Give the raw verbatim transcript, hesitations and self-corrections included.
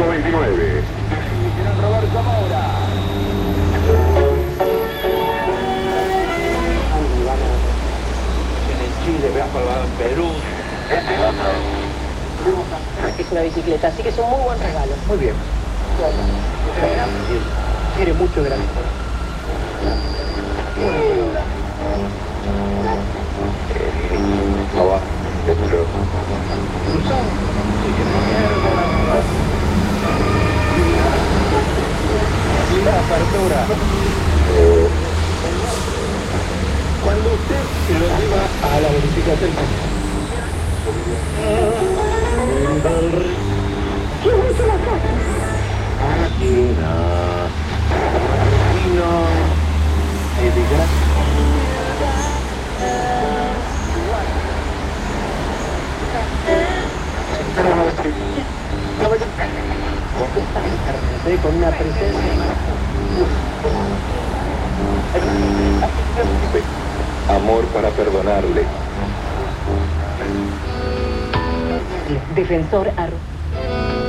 ciento veintinueve. Roberto Moura. En Chile, en Perú. Es una bicicleta, así que es un muy buen regalo. Muy bien. Quiere mucho de la bicicleta. Abajo, dentro. La apertura. Cuando usted se lo lleva a la verificación. ¿Qué hizo la foto? Aquí no. Aquí no. Con una presencia. Amor para perdonarle. Defensor Arro.